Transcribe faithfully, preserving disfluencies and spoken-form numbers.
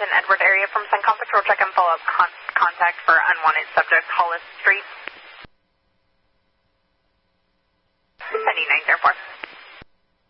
Washington Edward area from Sun Compass. We'll check and follow up con contact for unwanted subject, Hollis Street. Sending nine zero four.